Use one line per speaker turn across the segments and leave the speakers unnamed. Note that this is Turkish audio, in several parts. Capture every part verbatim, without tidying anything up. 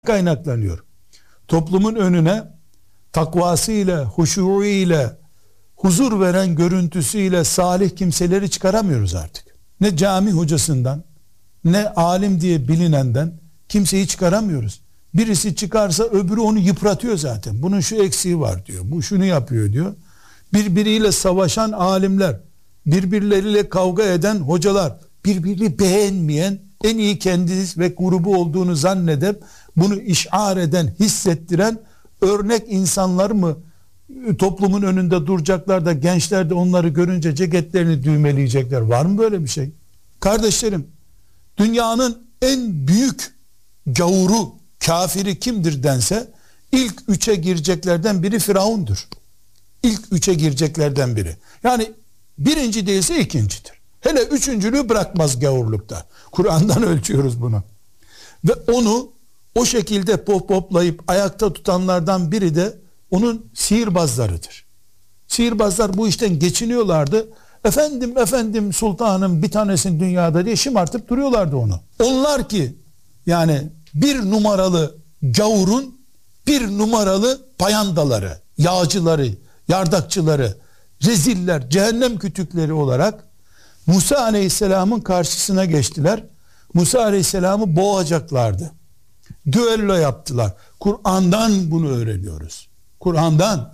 kaynaklanıyor. Toplumun önüne takvasıyla, huşuğuyla, huzur veren görüntüsüyle salih kimseleri çıkaramıyoruz artık. Ne cami hocasından, ne alim diye bilinenden kimseyi çıkaramıyoruz. Birisi çıkarsa öbürü onu yıpratıyor zaten. Bunun şu eksiği var diyor. Bu şunu yapıyor diyor. Birbiriyle savaşan alimler, birbirleriyle kavga eden hocalar, birbirini beğenmeyen, en iyi kendisi ve grubu olduğunu zannedip bunu işar eden, hissettiren örnek insanlar mı toplumun önünde duracaklar da gençler de onları görünce ceketlerini düğmeleyecekler? Var mı böyle bir şey? Kardeşlerim, dünyanın en büyük gavuru, kafiri kimdir dense ilk üçe gireceklerden biri Firavun'dur. İlk üçe gireceklerden biri. Yani birinci değilse ikincidir. Hele üçüncülüğü bırakmaz gavurlukta. Kur'an'dan ölçüyoruz bunu. Ve onu o şekilde pop poplayıp ayakta tutanlardan biri de onun sihirbazlarıdır. Sihirbazlar bu işten geçiniyorlardı. Efendim efendim sultanım bir tanesin dünyada diye şımartıp duruyorlardı onu. Onlar ki yani bir numaralı gavurun bir numaralı payandaları, yağcıları, yardakçıları, reziller, cehennem kütükleri olarak Musa Aleyhisselam'ın karşısına geçtiler. Musa Aleyhisselam'ı boğacaklardı. Düello yaptılar. Kur'an'dan bunu öğreniyoruz. Kur'an'dan.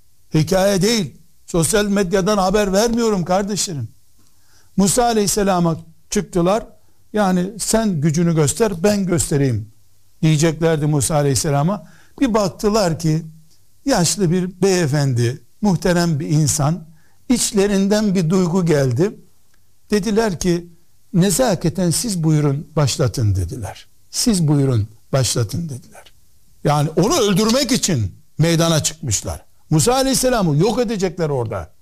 Hikaye değil. Sosyal medyadan haber vermiyorum kardeşlerim. Musa Aleyhisselam'a çıktılar. Yani sen gücünü göster, ben göstereyim diyeceklerdi Musa Aleyhisselam'a. Bir baktılar ki yaşlı bir beyefendi, muhterem bir insan, içlerinden bir duygu geldi. Dediler ki nezaketen siz buyurun başlatın dediler. Siz buyurun başlatın dediler. Yani onu öldürmek için meydana çıkmışlar. Musa Aleyhisselam'ı yok edecekler orada.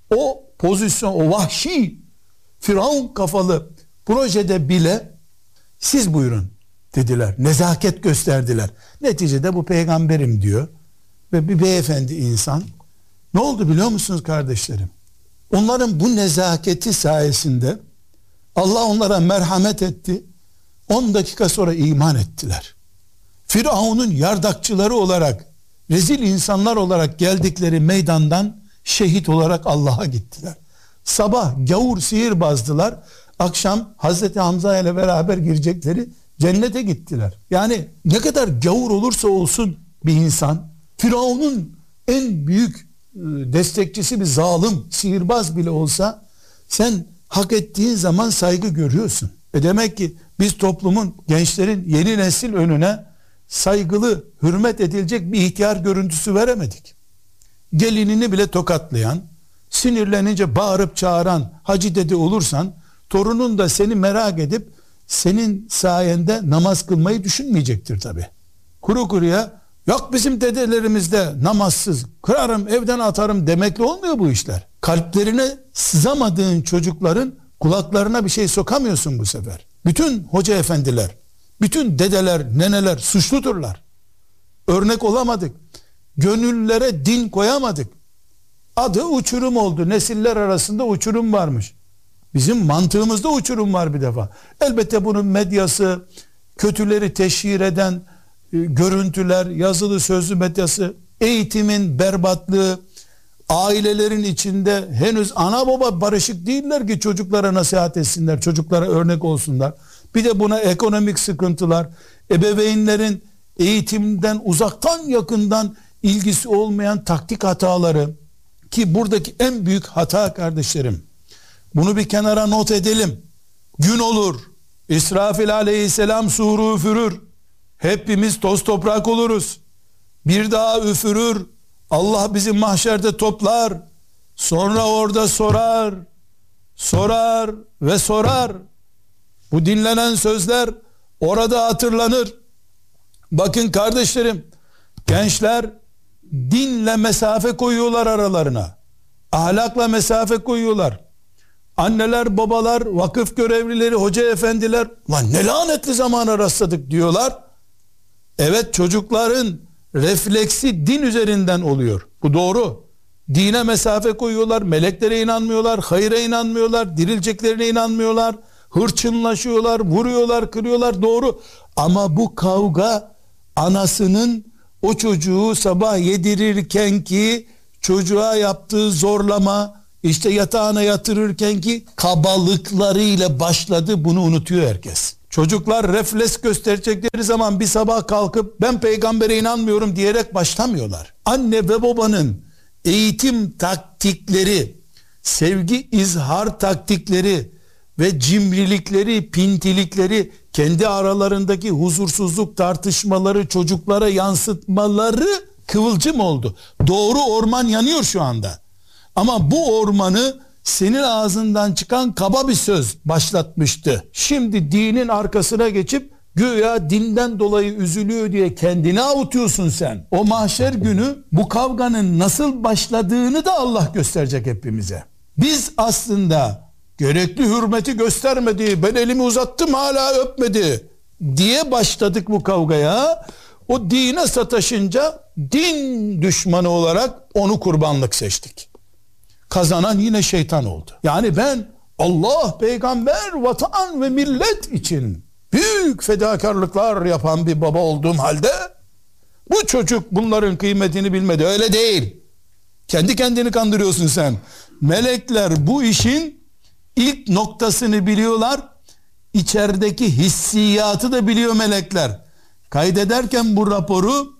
O pozisyon, o vahşi Firavun kafalı projede bile siz buyurun dediler. Nezaket gösterdiler. Neticede bu peygamberim diyor. Ve bir beyefendi insan. Ne oldu biliyor musunuz kardeşlerim? Onların bu nezaketi sayesinde Allah onlara merhamet etti. on dakika sonra iman ettiler. Firavun'un yardakçıları olarak, rezil insanlar olarak geldikleri meydandan şehit olarak Allah'a gittiler. Sabah gavur sihirbazdılar. Akşam Hazreti Hamza ile beraber girecekleri cennete gittiler. Yani ne kadar gavur olursa olsun bir insan, Firavun'un en büyük destekçisi bir zalim, sihirbaz bile olsa sen hak ettiğin zaman saygı görüyorsun. E demek ki biz toplumun, gençlerin yeni nesil önüne saygılı, hürmet edilecek bir ihtiyar görüntüsü veremedik. Gelinini bile tokatlayan, sinirlenince bağırıp çağıran hacı dede olursan, torunun da seni merak edip senin sayende namaz kılmayı düşünmeyecektir tabi. Kuru kuruya yok bizim dedelerimizde namazsız, kırarım evden atarım demekle olmuyor bu işler. Kalplerine sızamadığın çocukların kulaklarına bir şey sokamıyorsun bu sefer. Bütün hoca efendiler, bütün dedeler, neneler suçludurlar. Örnek olamadık. Gönüllere din koyamadık. Adı uçurum oldu. Nesiller arasında uçurum varmış. Bizim mantığımızda uçurum var bir defa. Elbette bunun medyası, kötüleri teşhir eden e, görüntüler, yazılı sözlü medyası, eğitimin berbatlığı, ailelerin içinde henüz ana baba barışık değiller ki çocuklara nasihat etsinler, çocuklara örnek olsunlar. Bir de buna ekonomik sıkıntılar, ebeveynlerin eğitimden uzaktan yakından ilgisi olmayan taktik hataları, ki buradaki en büyük hata kardeşlerim, bunu bir kenara not edelim. Gün olur, İsrafil aleyhisselam suru üfürür, hepimiz toz toprak oluruz. Bir daha üfürür, Allah bizi mahşerde toplar, sonra orada sorar, sorar ve sorar. Bu dinlenen sözler orada hatırlanır. Bakın kardeşlerim, gençler dinle mesafe koyuyorlar aralarına. Ahlakla mesafe koyuyorlar. Anneler, babalar, vakıf görevlileri, hoca efendiler, lan ne lanetli zamana rastladık diyorlar. Evet, çocukların refleksi din üzerinden oluyor. Bu doğru. Dine mesafe koyuyorlar, meleklere inanmıyorlar, hayra inanmıyorlar, dirileceklerine inanmıyorlar, hırçınlaşıyorlar, vuruyorlar, kırıyorlar, doğru. Ama bu kavga anasının o çocuğu sabah yedirirken ki çocuğa yaptığı zorlama, işte yatağına yatırırken ki kabalıklarıyla başladı, bunu unutuyor herkes. Çocuklar refleks gösterecekleri zaman bir sabah kalkıp ben peygambere inanmıyorum diyerek başlamıyorlar. Anne ve babanın eğitim taktikleri, sevgi izhar taktikleri ve cimrilikleri, pintilikleri, kendi aralarındaki huzursuzluk tartışmaları çocuklara yansıtmaları kıvılcım oldu. Doğru orman yanıyor şu anda. Ama bu ormanı senin ağzından çıkan kaba bir söz başlatmıştı. Şimdi dinin arkasına geçip güya dinden dolayı üzülüyor diye kendini avutuyorsun sen. O mahşer günü bu kavganın nasıl başladığını da Allah gösterecek hepimize. Biz aslında gerekli hürmeti göstermedi, ben elimi uzattım hala öpmedi diye başladık bu kavgaya. O dine sataşınca din düşmanı olarak onu kurbanlık seçtik. Kazanan yine şeytan oldu. Yani ben Allah, peygamber, vatan ve millet için büyük fedakarlıklar yapan bir baba olduğum halde bu çocuk bunların kıymetini bilmedi. Öyle değil. Kendi kendini kandırıyorsun sen. Melekler bu işin ilk noktasını biliyorlar. İçerideki hissiyatı da biliyor melekler. Kaydederken bu raporu,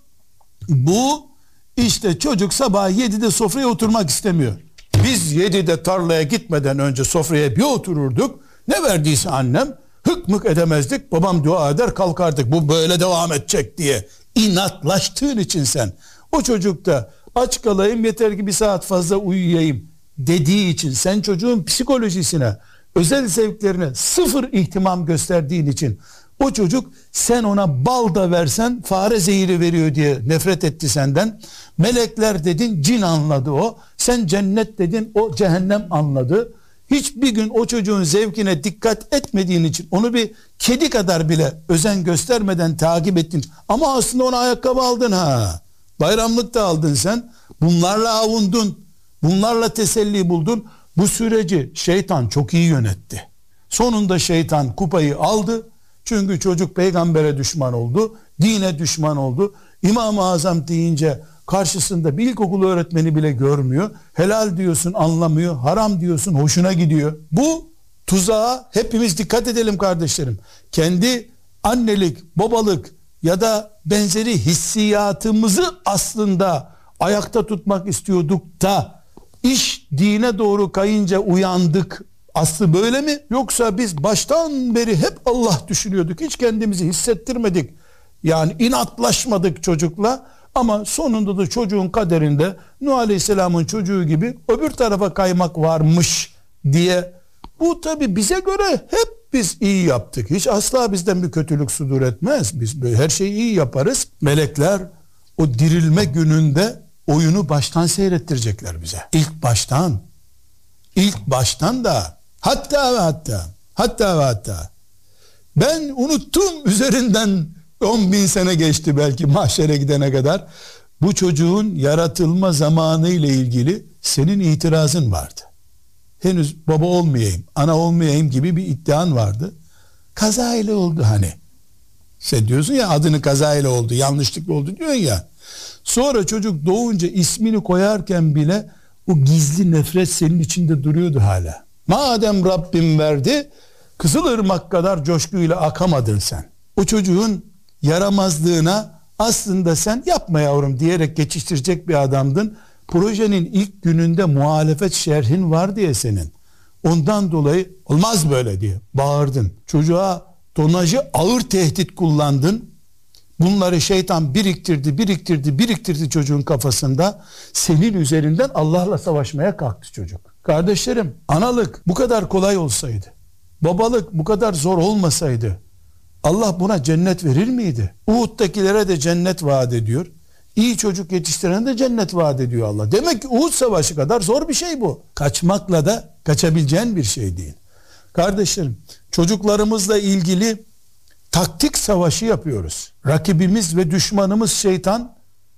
bu işte çocuk sabah yedide sofraya oturmak istemiyor. Biz yedide tarlaya gitmeden önce sofraya bir otururduk. Ne verdiyse annem hık edemezdik. Babam dua eder kalkardık. Bu böyle devam edecek diye inatlaştığın için sen, o çocuk da aç kalayım yeter ki bir saat fazla uyuyayım dediği için, sen çocuğun psikolojisine, özel zevklerine sıfır ihtimam gösterdiğin için o çocuk, sen ona bal da versen fare zehiri veriyor diye nefret etti senden. Melekler dedin, cin anladı o. Sen cennet dedin, o cehennem anladı. Hiçbir gün o çocuğun zevkine dikkat etmediğin için, onu bir kedi kadar bile özen göstermeden takip ettin. Ama aslında ona ayakkabı aldın ha. Bayramlık da aldın sen. Bunlarla avundun. Bunlarla teselli buldun. Bu süreci şeytan çok iyi yönetti. Sonunda şeytan kupayı aldı. Çünkü çocuk peygambere düşman oldu. Dine düşman oldu. İmam-ı Azam deyince karşısında bir ilkokul öğretmeni bile görmüyor. Helal diyorsun anlamıyor. Haram diyorsun hoşuna gidiyor. Bu tuzağa hepimiz dikkat edelim kardeşlerim. Kendi annelik, babalık ya da benzeri hissiyatımızı aslında ayakta tutmak istiyorduk da iş dine doğru kayınca uyandık. Aslı böyle mi? Yoksa biz baştan beri hep Allah düşünüyorduk. Hiç kendimizi hissettirmedik. Yani inatlaşmadık çocukla. Ama sonunda da çocuğun kaderinde Nuh Aleyhisselam'ın çocuğu gibi öbür tarafa kaymak varmış diye. Bu tabi bize göre hep biz iyi yaptık. Hiç asla bizden bir kötülük sudur etmez. Biz böyle her şeyi iyi yaparız. Melekler o dirilme gününde oyunu baştan seyrettirecekler bize. İlk baştan. İlk baştan da hatta ve hatta hatta ve hatta ben unuttum, üzerinden on bin sene geçti belki mahşere gidene kadar. Bu çocuğun yaratılma zamanı ile ilgili senin itirazın vardı. Henüz baba olmayayım, ana olmayayım gibi bir iddian vardı. Kaza ile oldu hani. Sen diyorsun ya, adını kaza ile oldu, yanlışlıkla oldu diyorsun ya. Sonra çocuk doğunca ismini koyarken bile o gizli nefret senin içinde duruyordu hala. Madem Rabbim verdi, Kızılırmak kadar coşkuyla akamadın sen. O çocuğun yaramazlığına aslında sen yapma yavrum diyerek geçiştirecek bir adamdın. Projenin ilk gününde muhalefet şerhin var diye senin. Ondan dolayı olmaz böyle diye bağırdın. Çocuğa tonajı ağır tehdit kullandın. Bunları şeytan biriktirdi, biriktirdi, biriktirdi çocuğun kafasında. Senin üzerinden Allah'la savaşmaya kalktı çocuk. Kardeşlerim, analık bu kadar kolay olsaydı, babalık bu kadar zor olmasaydı, Allah buna cennet verir miydi? Uhud'dakilere de cennet vaat ediyor. İyi çocuk yetiştirene de cennet vaat ediyor Allah. Demek ki Uhud savaşı kadar zor bir şey bu. Kaçmakla da kaçabileceğin bir şey değil. Kardeşlerim, çocuklarımızla ilgili taktik savaşı yapıyoruz. Rakibimiz ve düşmanımız şeytan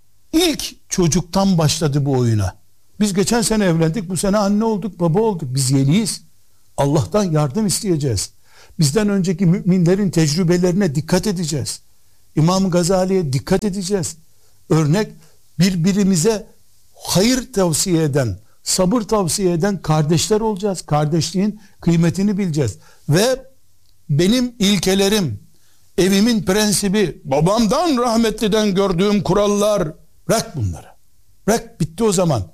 ilk çocuktan başladı bu oyuna. Biz geçen sene evlendik, bu sene anne olduk, baba olduk. Biz yeniyiz. Allah'tan yardım isteyeceğiz. Bizden önceki müminlerin tecrübelerine dikkat edeceğiz. İmam Gazali'ye dikkat edeceğiz. Örnek, birbirimize hayır tavsiye eden, sabır tavsiye eden kardeşler olacağız. Kardeşliğin kıymetini bileceğiz. Ve benim ilkelerim, evimin prensibi, babamdan rahmetliden gördüğüm kurallar, bırak bunları. Bırak, bitti o zaman.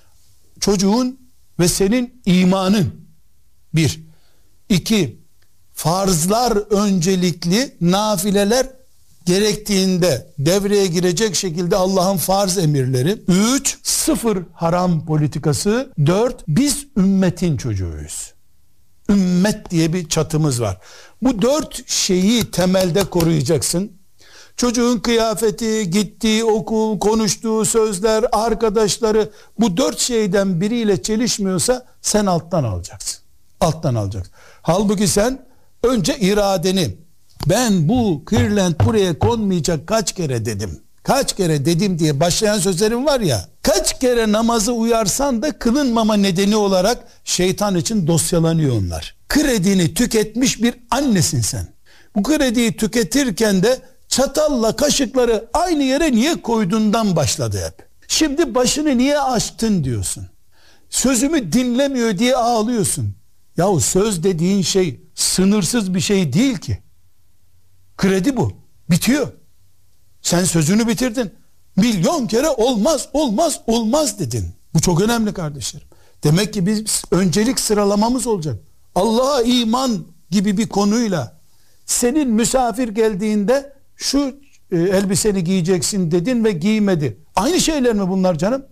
Çocuğun ve senin imanın bir. İki, farzlar öncelikli, nafileler gerektiğinde devreye girecek şekilde Allah'ın farz emirleri. Üç, sıfır haram politikası. Dört, biz ümmetin çocuğuyuz. Ümmet diye bir çatımız var. Bu dört şeyi temelde koruyacaksın. Çocuğun kıyafeti, gittiği okul, konuştuğu sözler, arkadaşları, bu dört şeyden biriyle çelişmiyorsa sen alttan alacaksın. Alttan alacaksın. Halbuki sen önce iradeni, ben bu kırlent buraya konmayacak kaç kere dedim, kaç kere dedim diye başlayan sözlerin var ya, kaç kere namazı uyarsan da kılınmama nedeni olarak şeytan için dosyalanıyor onlar. Kredini tüketmiş bir annesin sen. Bu krediyi tüketirken de çatalla kaşıkları aynı yere niye koyduğundan başladı hep. Şimdi başını niye açtın diyorsun. Sözümü dinlemiyor diye ağlıyorsun. Yahu söz dediğin şey sınırsız bir şey değil ki. Kredi bu. Bitiyor. Sen sözünü bitirdin. Milyon kere olmaz, olmaz, olmaz dedin. Bu çok önemli kardeşlerim. Demek ki biz öncelik sıralamamız olacak. Allah'a iman gibi bir konuyla senin misafir geldiğinde şu e, elbiseni giyeceksin dedin ve giymedi. Aynı şeyler mi bunlar canım?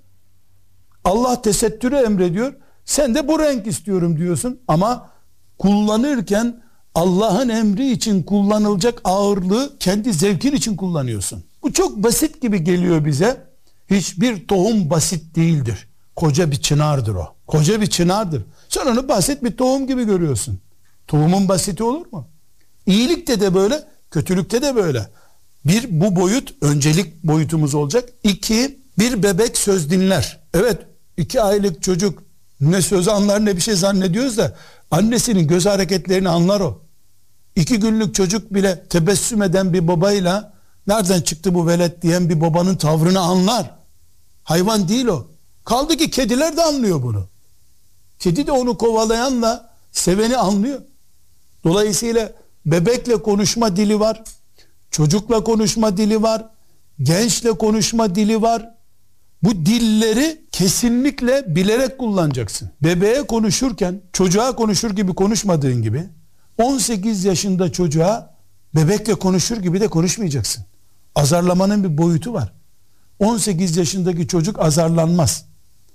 Allah tesettürü emrediyor. Sen de bu renk istiyorum diyorsun ama kullanırken Allah'ın emri için kullanılacak ağırlığı kendi zevkin için kullanıyorsun. Bu çok basit gibi geliyor bize. Hiçbir tohum basit değildir. Koca bir çınardır o. Koca bir çınardır. Sen onu basit bir tohum gibi görüyorsun. Tohumun basiti olur mu? İyilikte de böyle, kötülükte de böyle. Bir, bu boyut öncelik boyutumuz olacak. İki, bir bebek söz dinler. Evet, iki aylık çocuk ne söz anlar ne bir şey zannediyoruz da annesinin göz hareketlerini anlar o. İki günlük çocuk bile tebessüm eden bir babayla nereden çıktı bu velet diyen bir babanın tavrını anlar. Hayvan değil o. Kaldı ki kediler de anlıyor bunu. Kedi de onu kovalayanla seveni anlıyor. Dolayısıyla bebekle konuşma dili var. Çocukla konuşma dili var. Gençle konuşma dili var. Bu dilleri kesinlikle bilerek kullanacaksın. Bebeğe konuşurken çocuğa konuşur gibi konuşmadığın gibi on sekiz yaşında çocuğa bebekle konuşur gibi de konuşmayacaksın. Azarlamanın bir boyutu var. on sekiz yaşındaki çocuk azarlanmaz.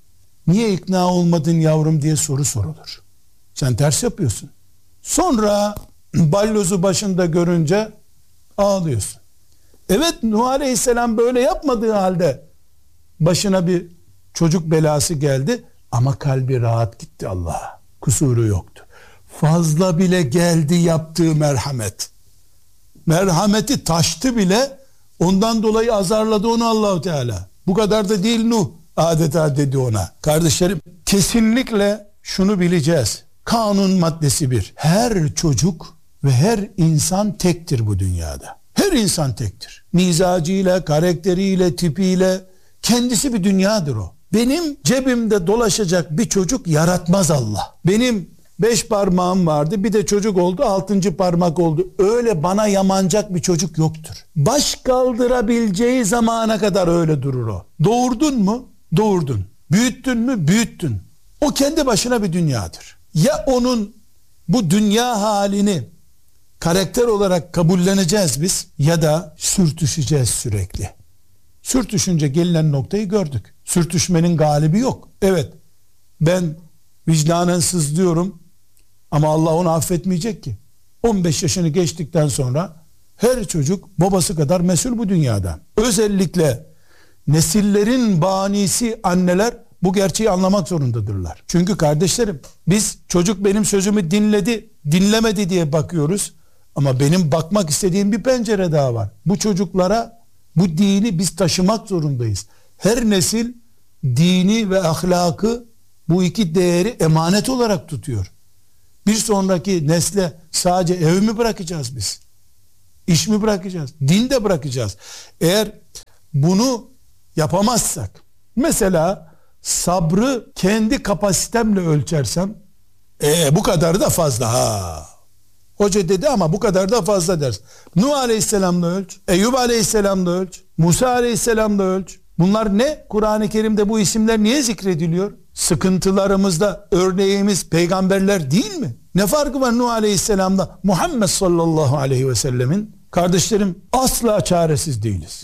Niye ikna olmadın yavrum diye soru sorulur. Sen ters yapıyorsun. Sonra balyozu başında görünce ağlıyorsun. Evet, Nuh Aleyhisselam böyle yapmadığı halde başına bir çocuk belası geldi ama kalbi rahat gitti Allah'a. Kusuru yoktu. Fazla bile geldi yaptığı merhamet. Merhameti taştı bile, ondan dolayı azarladı onu Allah-u Teala. Bu kadar da değil Nuh, adeta dedi ona. Kardeşlerim, kesinlikle şunu bileceğiz. Kanun maddesi bir. Her çocuk ve her insan tektir bu dünyada. Her insan tektir. Mizacıyla, karakteriyle, tipiyle, kendisi bir dünyadır o. Benim cebimde dolaşacak bir çocuk yaratmaz Allah. Benim beş parmağım vardı, bir de çocuk oldu, altıncı parmak oldu. Öyle bana yamancak bir çocuk yoktur. Baş kaldırabileceği zamana kadar öyle durur o. Doğurdun mu? Doğurdun. Büyüttün mü? Büyüttün. O kendi başına bir dünyadır. Ya onun bu dünya halini karakter olarak kabulleneceğiz biz, ya da sürtüşeceğiz sürekli. Sürtüşünce gelinen noktayı gördük. Sürtüşmenin galibi yok. Evet, ben vicdanen sızlıyorum ama Allah onu affetmeyecek ki. on beş yaşını geçtikten sonra her çocuk babası kadar mesul bu dünyada. Özellikle nesillerin banisi anneler bu gerçeği anlamak zorundadırlar. Çünkü kardeşlerim, biz çocuk benim sözümü dinledi, dinlemedi diye bakıyoruz. Ama benim bakmak istediğim bir pencere daha var. Bu çocuklara bu dini biz taşımak zorundayız. Her nesil dini ve ahlakı, bu iki değeri emanet olarak tutuyor. Bir sonraki nesle sadece ev mi bırakacağız biz? İş mi bırakacağız? Din de bırakacağız. Eğer bunu yapamazsak, mesela sabrı kendi kapasitemle ölçersem, ee, bu kadar da fazla ha. Hoca dedi ama bu kadar da fazla ders. Nuh Aleyhisselam'la ölç, Eyüp Aleyhisselam'la ölç, Musa Aleyhisselam'la ölç. Bunlar ne? Kur'an-ı Kerim'de bu isimler niye zikrediliyor? Sıkıntılarımızda örneğimiz peygamberler değil mi? Ne farkı var Nuh Aleyhisselam'da Muhammed sallallahu aleyhi ve sellemin? Kardeşlerim, asla çaresiz değiliz.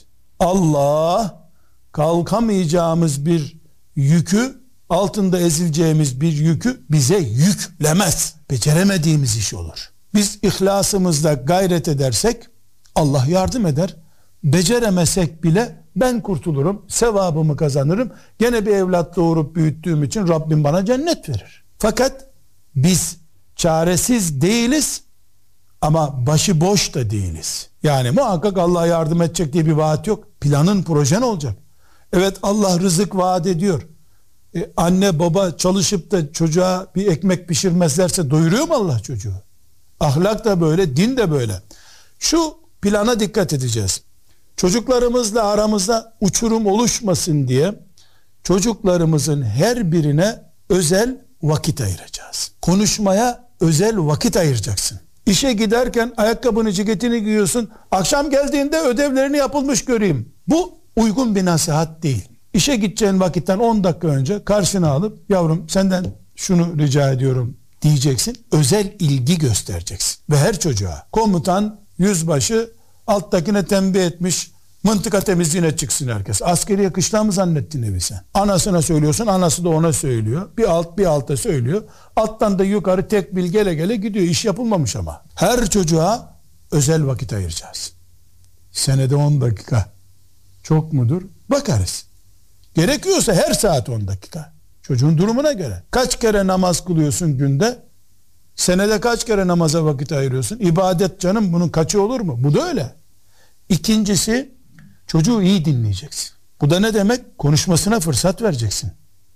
Allah kalkamayacağımız bir yükü, altında ezileceğimiz bir yükü bize yüklemez. Beceremediğimiz iş olur. Biz ihlasımızla gayret edersek Allah yardım eder. Beceremesek bile ben kurtulurum, sevabımı kazanırım. Gene bir evlat doğurup büyüttüğüm için Rabbim bana cennet verir. Fakat biz çaresiz değiliz ama başıboş da değiliz. Yani muhakkak Allah yardım edecek diye bir vaat yok. Planın, projen olacak. Evet, Allah rızık vaat ediyor. Ee, anne baba çalışıp da çocuğa bir ekmek pişirmezlerse doyuruyor mu Allah çocuğu? Ahlak da böyle, din de böyle. Şu plana dikkat edeceğiz. Çocuklarımızla aramızda uçurum oluşmasın diye çocuklarımızın her birine özel vakit ayıracağız. Konuşmaya özel vakit ayıracaksın. İşe giderken ayakkabını, ceketini giyiyorsun. Akşam geldiğinde ödevlerini yapılmış göreyim. Bu uygun bir nasihat değil. İşe gideceğin vakitten on dakika önce karşına alıp yavrum senden şunu rica ediyorum diyeceksin. Özel ilgi göstereceksin. Ve her çocuğa komutan, yüzbaşı alttakine tembih etmiş, mıntıka temizliğine çıksın herkes. Askeriye kışla mı zannettin evi sen? Anasına söylüyorsun, anası da ona söylüyor. Bir alt bir alta söylüyor. Alttan da yukarı tekbil gele gele gidiyor. İş yapılmamış ama. Her çocuğa özel vakit ayıracağız. Senede on dakika. Çok mudur? Bakarız. Gerekiyorsa her saat on dakika. Çocuğun durumuna göre. Kaç kere namaz kılıyorsun günde? Senede kaç kere namaza vakit ayırıyorsun? İbadet canım, bunun kaçı olur mu? Bu da öyle. İkincisi, çocuğu iyi dinleyeceksin. Bu da ne demek? Konuşmasına fırsat vereceksin.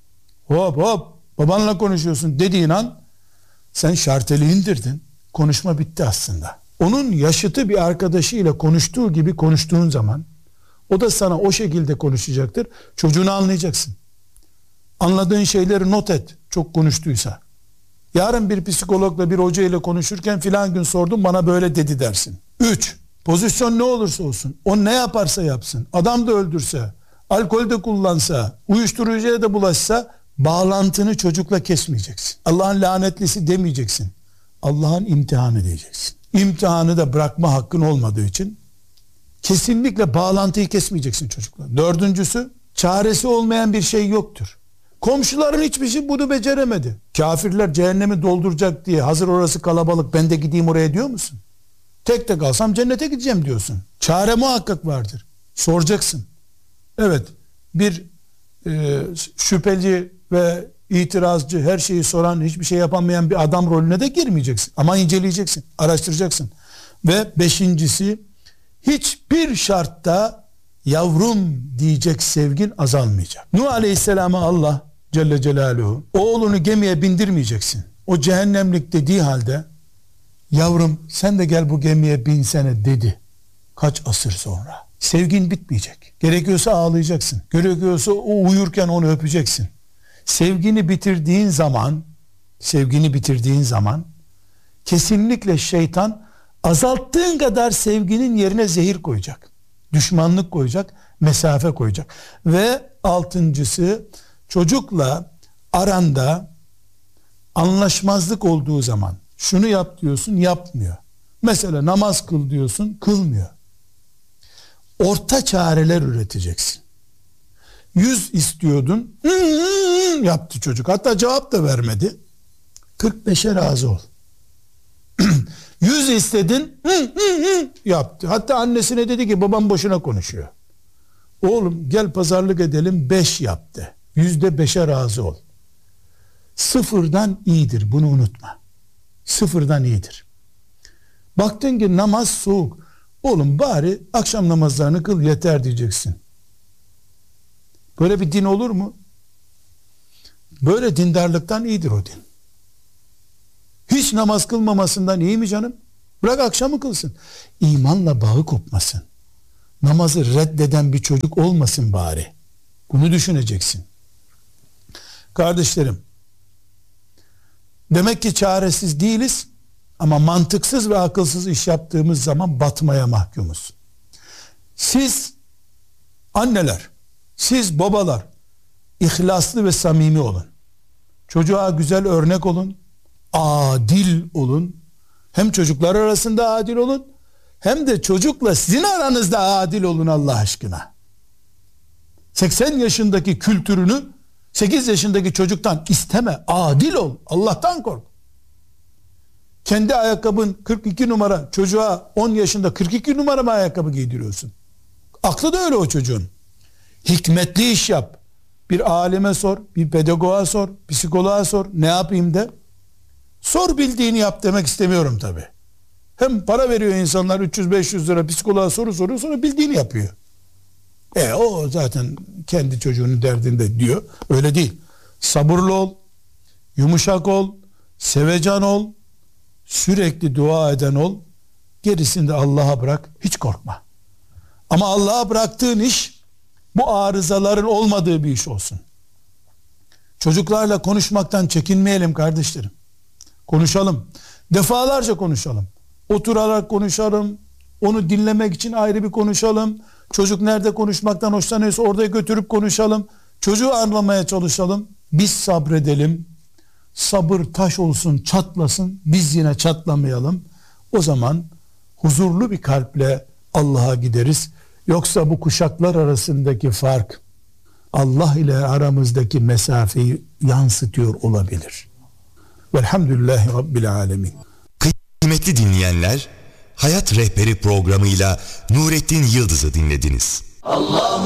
Hop hop babanla konuşuyorsun dediğin an sen şarteli indirdin. Konuşma bitti aslında. Onun yaşıtı bir arkadaşıyla konuştuğu gibi konuştuğun zaman o da sana o şekilde konuşacaktır. Çocuğunu anlayacaksın. Anladığın şeyleri not et. Çok konuştuysa. Yarın bir psikologla, bir hoca ile konuşurken filan gün sordum bana böyle dedi dersin. Üç, pozisyon ne olursa olsun, o ne yaparsa yapsın, adam da öldürse, alkol de kullansa, uyuşturucuya da bulaşsa, bağlantını çocukla kesmeyeceksin. Allah'ın lanetlisi demeyeceksin. Allah'ın imtihanı diyeceksin. İmtihanı da bırakma hakkın olmadığı için kesinlikle bağlantıyı kesmeyeceksin çocukla. Dördüncüsü, çaresi olmayan bir şey yoktur. Komşuların hiçbir şey bunu beceremedi. Kafirler cehennemi dolduracak diye hazır orası kalabalık ben de gideyim oraya diyor musun? Tek tek alsam cennete gideceğim diyorsun. Çare muhakkak vardır. Soracaksın. Evet, bir e, şüpheci ve itirazcı, her şeyi soran, hiçbir şey yapamayan bir adam rolüne de girmeyeceksin. Ama inceleyeceksin, araştıracaksın. Ve beşincisi, hiçbir şartta yavrum diyecek sevgin azalmayacak. Nuh Aleyhisselam'a Allah Celle Celaluhu oğlunu gemiye bindirmeyeceksin. O cehennemlik dediği halde yavrum sen de gel bu gemiye binsene dedi. Kaç asır sonra. Sevgin bitmeyecek. Gerekiyorsa ağlayacaksın. Gerekiyorsa o uyurken onu öpeceksin. Sevgini bitirdiğin zaman, sevgini bitirdiğin zaman kesinlikle şeytan azalttığın kadar sevginin yerine zehir koyacak. Düşmanlık koyacak, mesafe koyacak. Ve altıncısı, çocukla aranda anlaşmazlık olduğu zaman şunu yap diyorsun, yapmıyor. Mesela namaz kıl diyorsun, kılmıyor. Orta çareler üreteceksin. Yüz istiyordun, hı hı, yaptı çocuk. Hatta cevap da vermedi. kırk beşe razı ol. Yüz istedin, hı hı hı, yaptı. Hatta annesine dedi ki babam boşuna konuşuyor. Oğlum gel pazarlık edelim, beş yaptı. Yüzde beşe razı ol. Sıfırdan iyidir, bunu unutma. Sıfırdan iyidir. Baktın ki namaz soğuk. Oğlum bari akşam namazlarını kıl yeter diyeceksin. Böyle bir din olur mu? Böyle dindarlıktan iyidir o din. Hiç namaz kılmamasından iyi mi canım? Bırak akşamı kılsın. İmanla bağı kopmasın. Namazı reddeden bir çocuk olmasın bari. Bunu düşüneceksin. Kardeşlerim, demek ki çaresiz değiliz ama mantıksız ve akılsız iş yaptığımız zaman batmaya mahkumuz. Siz anneler, siz babalar ihlaslı ve samimi olun. Çocuğa güzel örnek olun. Adil olun. Hem çocuklar arasında adil olun, hem de çocukla sizin aranızda adil olun Allah aşkına. seksen yaşındaki kültürünü sekiz yaşındaki çocuktan isteme. Adil ol. Allah'tan kork. Kendi ayakkabın kırk iki numara, çocuğa on yaşında kırk iki numara mı ayakkabı giydiriyorsun? Aklı da öyle o çocuğun. Hikmetli iş yap. Bir alime sor, bir pedagoğa sor, psikoloğa sor. Ne yapayım de? Sor, bildiğini yap demek istemiyorum tabi. Hem para veriyor insanlar üç yüz beş yüz lira, psikoloğa soru soruyor, sonra bildiğini yapıyor. E o zaten kendi çocuğunun derdinde diyor. Öyle değil. Sabırlı ol, yumuşak ol, sevecen ol, sürekli dua eden ol. Gerisini de Allah'a bırak, hiç korkma. Ama Allah'a bıraktığın iş bu arızaların olmadığı bir iş olsun. Çocuklarla konuşmaktan çekinmeyelim kardeşlerim. Konuşalım. Defalarca konuşalım. Oturarak konuşalım. Onu dinlemek için ayrı bir konuşalım. Çocuk nerede konuşmaktan hoşlanıyorsa orada götürüp konuşalım. Çocuğu anlamaya çalışalım. Biz sabredelim. Sabır taş olsun, çatlasın. Biz yine çatlamayalım. O zaman huzurlu bir kalple Allah'a gideriz. Yoksa bu kuşaklar arasındaki fark Allah ile aramızdaki mesafeyi yansıtıyor olabilir. Velhamdülillahi Rabbil alemin.
Kıymetli dinleyenler, Hayat Rehberi programıyla Nurettin Yıldız'ı dinlediniz. Allah